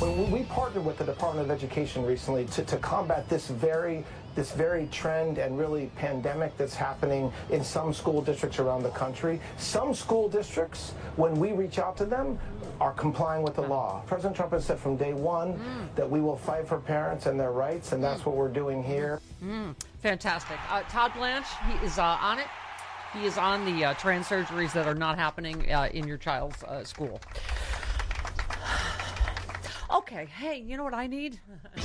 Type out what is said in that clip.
When we partnered with the Department of Education recently to combat this very trend and really pandemic that's happening in some school districts around the country. Some school districts, when we reach out to them, are complying with the law. President Trump has said from day one that we will fight for parents and their rights, and that's what we're doing here. Fantastic. Todd Blanche, he is on it. He is on the trans surgeries that are not happening in your child's school. Okay, hey, you know what I need?